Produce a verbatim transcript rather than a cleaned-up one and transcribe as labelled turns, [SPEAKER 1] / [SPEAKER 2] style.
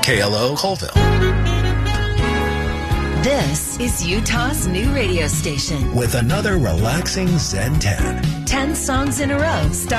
[SPEAKER 1] K L O Colville.
[SPEAKER 2] This is Utah's new radio station.
[SPEAKER 1] With another relaxing Zen ten.
[SPEAKER 2] Ten songs in a row.